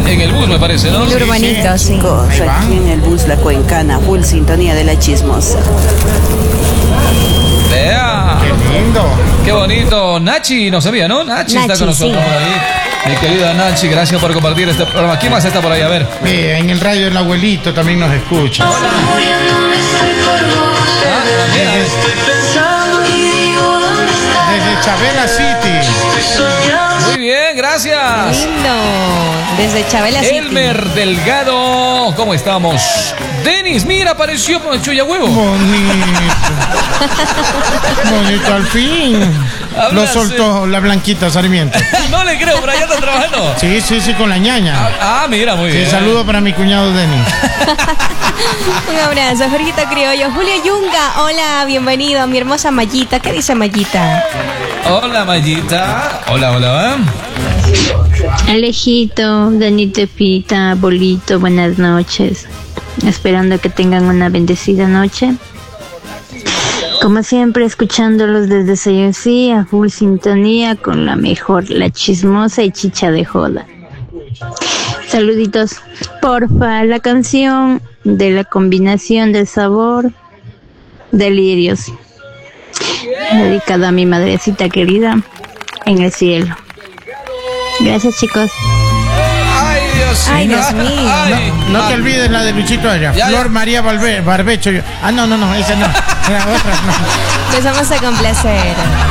en el bus, me parece, ¿no? El urbanito, sí. Aquí en el bus La Cuencana, full sintonía de La Chismosa. Vea. Qué lindo. Qué bonito. Nachi, no sabía, ¿no? Nachi está con nosotros sí. por ahí. Mi querida Nachi, gracias por compartir este programa. ¿Quién más está por ahí? A ver. En el radio del abuelito también nos escucha. Desde Chabela City. Muy bien, gracias. Lindo. Desde Chabela City. Elmer Delgado, ¿cómo estamos? Denis, mira, apareció con el chuya huevo. Bonito. Bonito al fin. Lo soltó la Blanquita Sarmiento. No le creo, pero allá está trabajando. Sí, con la ñaña. Mira, muy bien. Saludo para mi cuñado Denis. Un abrazo, Jorgito Criollo. Julio Yunga, hola, bienvenido. Mi hermosa Mayita. ¿Qué dice Mayita? Hola, Mayita. Hola. Alejito, Danito, Pita, Bolito, buenas noches. Esperando que tengan una bendecida noche. Como siempre, escuchándolos desde CNC a full sintonía con la mejor, La Chismosa y Chicha de Joda. Saluditos. Porfa, la canción de la combinación del sabor, Delirios. Dedicada a mi madrecita querida en el cielo. Gracias, chicos. Ay, Dios mío. No te olvides la de Luchito allá. Flor María Barbecho. No, esa no. Era otra, no. Les vamos a complacer.